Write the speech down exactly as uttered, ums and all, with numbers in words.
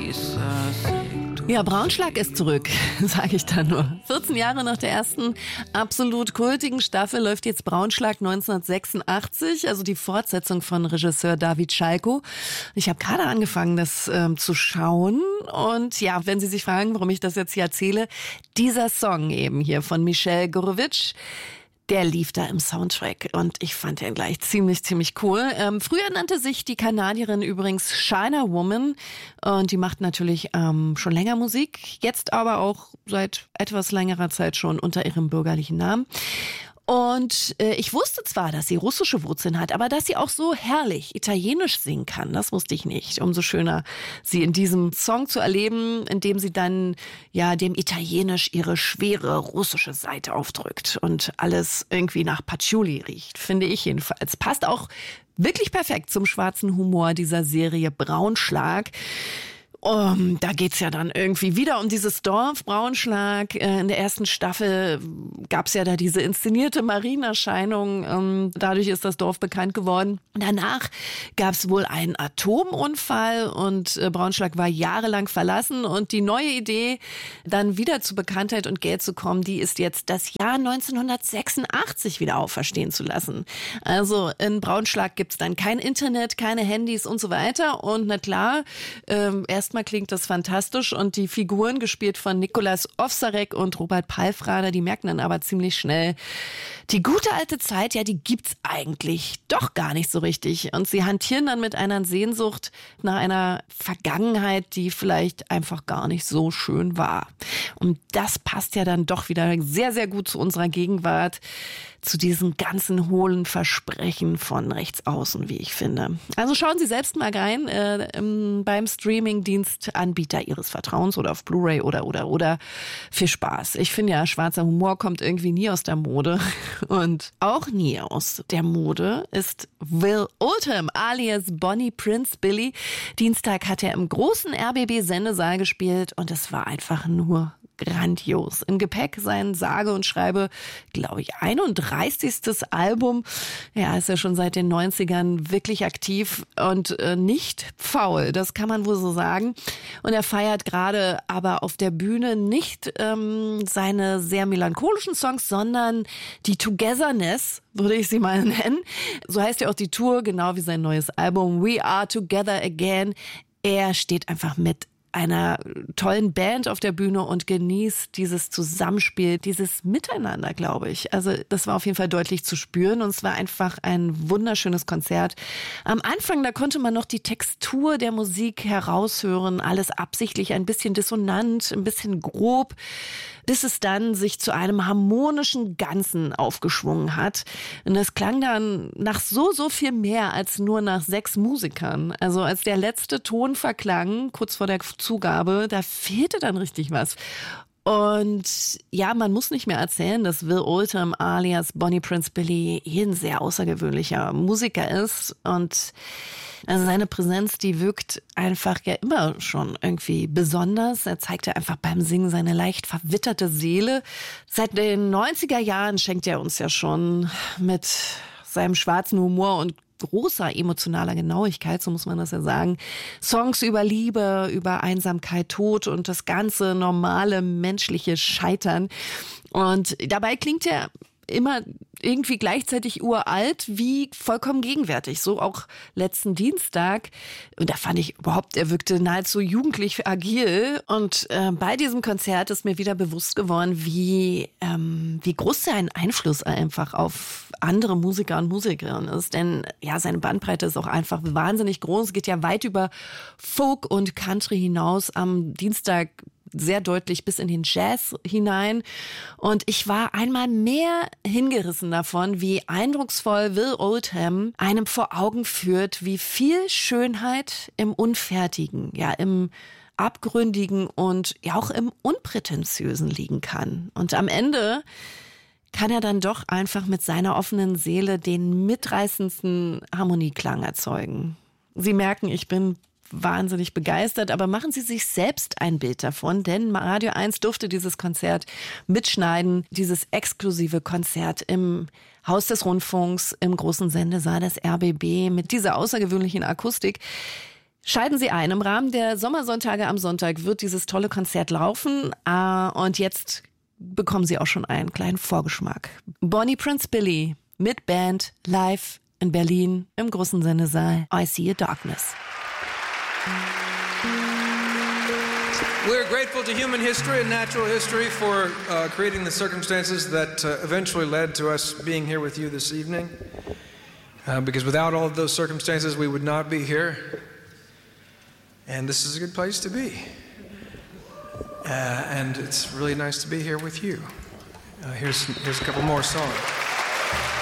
Ja, Braunschlag ist zurück, sage ich da nur. vierzehn Jahre nach der ersten absolut kultigen Staffel läuft jetzt Braunschlag neunzehnhundertsechsundachtzig, also die Fortsetzung von Regisseur David Schalko. Ich habe gerade angefangen, das ähm, zu schauen. Und ja, wenn Sie sich fragen, warum ich das jetzt hier erzähle, dieser Song eben hier von Michel Gurewitsch, der lief da im Soundtrack und ich fand den gleich ziemlich, ziemlich cool. Ähm, früher nannte sich die Kanadierin übrigens China Woman und die macht natürlich ähm, schon länger Musik, jetzt aber auch seit etwas längerer Zeit schon unter ihrem bürgerlichen Namen. Und äh, ich wusste zwar, dass sie russische Wurzeln hat, aber dass sie auch so herrlich italienisch singen kann, das wusste ich nicht. Umso schöner, sie in diesem Song zu erleben, in dem sie dann ja dem Italienisch ihre schwere russische Seite aufdrückt und alles irgendwie nach Patchouli riecht, finde ich jedenfalls. Passt auch wirklich perfekt zum schwarzen Humor dieser Serie Braunschlag. Um, da geht's ja dann irgendwie wieder um dieses Dorf Braunschlag. In der ersten Staffel gab's ja da diese inszenierte Marienerscheinung. Um, dadurch ist das Dorf bekannt geworden. Danach gab's wohl einen Atomunfall und äh, Braunschlag war jahrelang verlassen. Und die neue Idee, dann wieder zu Bekanntheit und Geld zu kommen, die ist jetzt das Jahr neunzehnhundertsechsundachtzig wieder auferstehen zu lassen. Also in Braunschlag gibt's dann kein Internet, keine Handys und so weiter. Und na klar, ähm, erst Erstmal klingt das fantastisch und die Figuren, gespielt von Nikolas Ovsarek und Robert Palfrader, die merken dann aber ziemlich schnell, die gute alte Zeit, ja, die gibt's eigentlich doch gar nicht so richtig. Und sie hantieren dann mit einer Sehnsucht nach einer Vergangenheit, die vielleicht einfach gar nicht so schön war. Und das passt ja dann doch wieder sehr, sehr gut zu unserer Gegenwart, zu diesen ganzen hohlen Versprechen von rechts außen, wie ich finde. Also schauen Sie selbst mal rein äh, im, beim Streaming-Dienstanbieter Ihres Vertrauens oder auf Blu-ray oder, oder, oder. Viel Spaß. Ich finde ja, schwarzer Humor kommt irgendwie nie aus der Mode. Und auch nie aus der Mode ist Will Oldham alias Bonnie Prince Billy. Dienstag hat er im großen R B B-Sendesaal gespielt und es war einfach nur grandios. Im Gepäck sein sage und schreibe, glaube ich, einunddreißigstes Album. Ja, ist ja schon seit den neunzigern wirklich aktiv und äh, nicht faul. Das kann man wohl so sagen. Und er feiert gerade aber auf der Bühne nicht ähm, seine sehr melancholischen Songs, sondern die Togetherness, würde ich sie mal nennen. So heißt ja auch die Tour, genau wie sein neues Album We Are Together Again. Er steht einfach mit einer tollen Band auf der Bühne und genießt dieses Zusammenspiel, dieses Miteinander, glaube ich. Also das war auf jeden Fall deutlich zu spüren und es war einfach ein wunderschönes Konzert. Am Anfang, da konnte man noch die Textur der Musik heraushören, alles absichtlich ein bisschen dissonant, ein bisschen grob, bis es dann sich zu einem harmonischen Ganzen aufgeschwungen hat. Und es klang dann nach so, so viel mehr als nur nach sechs Musikern. Also als der letzte Ton verklang, kurz vor der Zugabe, da fehlte dann richtig was. Und ja, man muss nicht mehr erzählen, dass Will Oldham alias Bonnie Prince Billy hier ein sehr außergewöhnlicher Musiker ist. Und also seine Präsenz, die wirkt einfach ja immer schon irgendwie besonders. Er zeigt ja einfach beim Singen seine leicht verwitterte Seele. Seit den neunziger Jahren schenkt er uns ja schon mit seinem schwarzen Humor und großer emotionaler Genauigkeit, so muss man das ja sagen, Songs über Liebe, über Einsamkeit, Tod und das ganze normale menschliche Scheitern. Und dabei klingt er immer irgendwie gleichzeitig uralt wie vollkommen gegenwärtig. So auch letzten Dienstag. Und da fand ich überhaupt, er wirkte nahezu jugendlich agil. Und äh, bei diesem Konzert ist mir wieder bewusst geworden, wie, ähm, wie groß sein Einfluss einfach auf andere Musiker und Musikerinnen ist. Denn ja, seine Bandbreite ist auch einfach wahnsinnig groß. Es geht ja weit über Folk und Country hinaus. Am Dienstag sehr deutlich bis in den Jazz hinein. Und ich war einmal mehr hingerissen davon, wie eindrucksvoll Will Oldham einem vor Augen führt, wie viel Schönheit im Unfertigen, ja, im Abgründigen und ja auch im Unprätentiösen liegen kann. Und am Ende kann er dann doch einfach mit seiner offenen Seele den mitreißendsten Harmonieklang erzeugen. Sie merken, ich bin wahnsinnig begeistert, aber machen Sie sich selbst ein Bild davon, denn Radio eins durfte dieses Konzert mitschneiden, dieses exklusive Konzert im Haus des Rundfunks, im großen Sendesaal des R B B mit dieser außergewöhnlichen Akustik. Schalten Sie ein. Im Rahmen der Sommersonntage am Sonntag wird dieses tolle Konzert laufen. Äh, und jetzt bekommen Sie auch schon einen kleinen Vorgeschmack. Bonnie Prince Billy mit Band live in Berlin im großen Sendesaal I See a Darkness. We're grateful to human history and natural history for uh, creating the circumstances that uh, eventually led to us being here with you this evening. Uh, because without all of those circumstances, we would not be here. And this is a good place to be. Uh, and it's really nice to be here with you. Uh, here's, here's a couple more songs.